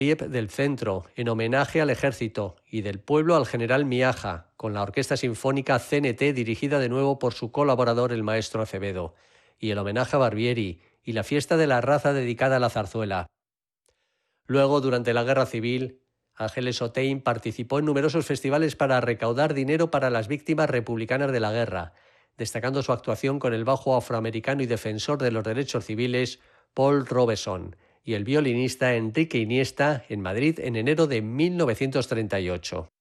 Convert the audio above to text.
del Centro, en homenaje al Ejército, y del Pueblo al general Miaja, con la Orquesta Sinfónica CNT dirigida de nuevo por su colaborador el maestro Acevedo, y el homenaje a Barbieri, y la fiesta de la raza dedicada a la zarzuela. Luego, durante la Guerra Civil, Ángeles Otein participó en numerosos festivales para recaudar dinero para las víctimas republicanas de la guerra, destacando su actuación con el bajo afroamericano y defensor de los derechos civiles Paul Robeson y el violinista Enrique Iniesta en Madrid en enero de 1938.